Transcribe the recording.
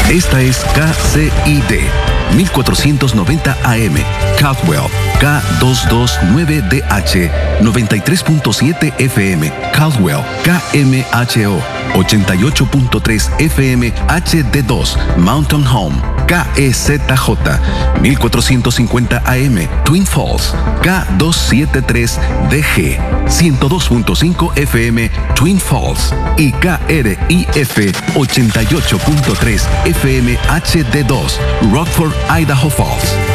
Esta es KCID 1490 AM, Caldwell, K229DH, 93.7 FM, Caldwell, KMHO, 88.3 FM, HD2, Mountain Home, KEZJ, 1450 AM, Twin Falls, K273DG, 102.5 FM, Twin Falls y KRIF 88.3 FM HD2, Rockford, Idaho Falls.